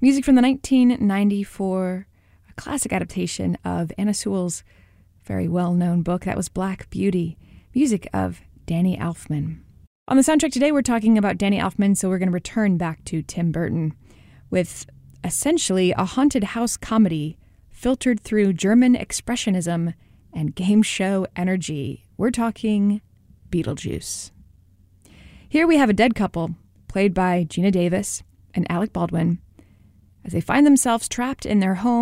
Music from the 1994 classic adaptation of Anna Sewell's very well-known book. That was Black Beauty. Music of Danny Elfman. On the soundtrack today, we're talking about Danny Elfman, so we're going to return back to Tim Burton with essentially a haunted house comedy filtered through German expressionism and game show energy. We're talking Beetlejuice. Here we have a dead couple, played by Gina Davis and Alec Baldwin, as they find themselves trapped in their home